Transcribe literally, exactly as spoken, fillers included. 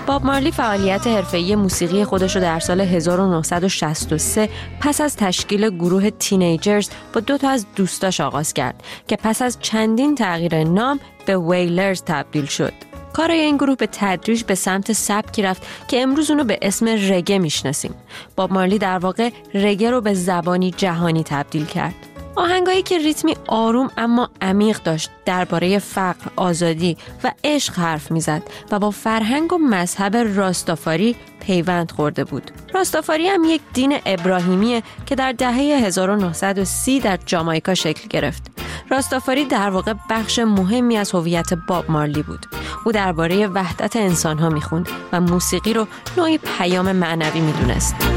باب مارلی فعالیت حرفه‌ای موسیقی خودش رو در سال هزار و نهصد و شصت و سه پس از تشکیل گروه تینیجرز با دو تا از دوستاش آغاز کرد که پس از چندین تغییر نام به ویلرز تبدیل شد. کارای این گروه به تدریج به سمت سبکی رفت که امروز اونو به اسم رگه میشناسیم. باب مارلی در واقع رگه رو به زبانی جهانی تبدیل کرد. آهنگایی که ریتمی آروم اما عمیق داشت، درباره فقر، آزادی و عشق حرف میزد و با فرهنگ و مذهب راستافاری پیوند خورده بود. راستافاری هم یک دین ابراهیمیه که در دهه هزار و نهصد و سی در جامائیکا شکل گرفت. راستافاری در واقع بخش مهمی از هویت باب مارلی بود. او درباره وحدت انسان‌ها میخوند و موسیقی رو نوعی پیام معنوی میدونست.